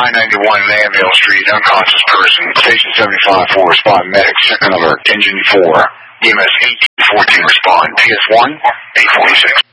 991 Manville Street, unconscious person. Station 75 4, respond medic. Second alert, engine 4. EMS 1814, respond. PS1, 846.